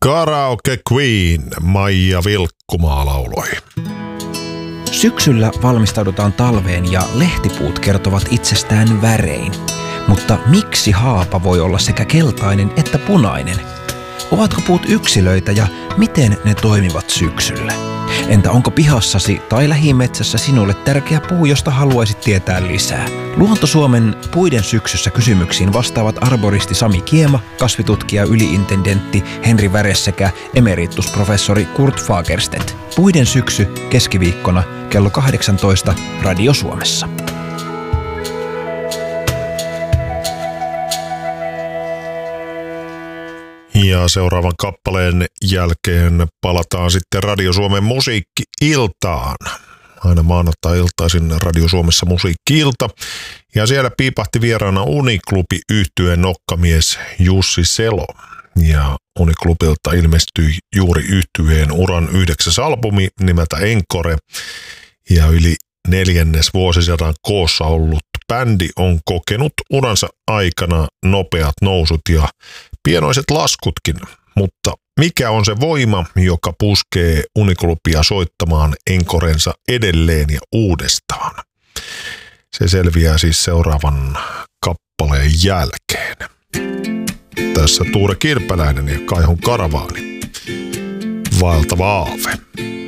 Karaoke Queen, Maija Vilkkumaa lauloi. Syksyllä valmistaudutaan talveen ja lehtipuut kertovat itsestään värein. Mutta miksi haapa voi olla sekä keltainen että punainen? Ovatko puut yksilöitä ja miten ne toimivat syksyllä? Entä onko pihassasi tai lähimetsässä sinulle tärkeä puu, josta haluaisit tietää lisää? Luonto-Suomen Puiden syksyssä kysymyksiin vastaavat arboristi Sami Kiema, kasvitutkija yliintendentti Henri Väres sekä emeritusprofessori Kurt Fagerstedt. Puiden syksy keskiviikkona kello 18 Radio Suomessa. Ja seuraavan kappaleen jälkeen palataan sitten Radio Suomen musiikki-iltaan. Aina maanantai-iltaisin Radio Suomessa musiikki-ilta. Ja siellä piipahti vieraana Uniklubi -yhtyeen nokkamies Jussi Selo. Ja Uniklubilta ilmestyi juuri yhtyeen uran 9. albumi nimeltä Encore. Ja yli 4. vuosisadan koossa ollut bändi on kokenut uransa aikana nopeat nousut ja pienoiset laskutkin, mutta mikä on se voima, joka puskee Uniklubia soittamaan enkorensa edelleen ja uudestaan? Se selviää siis seuraavan kappaleen jälkeen. Tässä Tuure Kirpeläinen ja Kaihon Karavaani. Vaeltava aave.